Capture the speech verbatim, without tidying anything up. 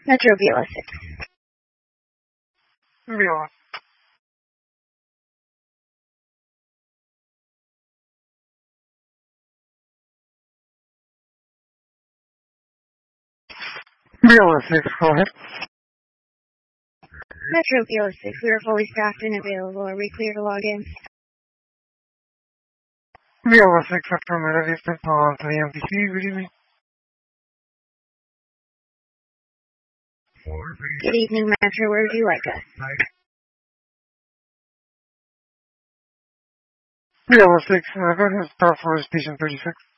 Metro B L six. Viola. Viola six, go ahead. Metro B L six, we are fully staffed and available. Are we clear to log in? Viola six, after Meta Vista, on to the M T C, good evening. Good evening, Metro. Where would you like us? Viola six, uh, go ahead and start for station thirty-six.